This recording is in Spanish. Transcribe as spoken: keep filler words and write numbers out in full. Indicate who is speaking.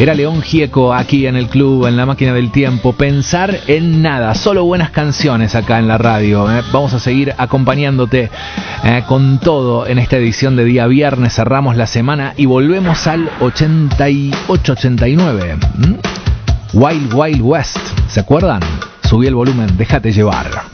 Speaker 1: Era León Gieco aquí en el club, en la máquina del tiempo. Pensar en nada, solo buenas canciones acá en la radio. ¿eh? Vamos a seguir acompañándote eh, con todo en esta edición de día viernes. Cerramos la semana y volvemos al ochenta y ocho ochenta y nueve. ¿Mm? Wild Wild West, ¿se acuerdan? Subí el volumen, déjate llevar.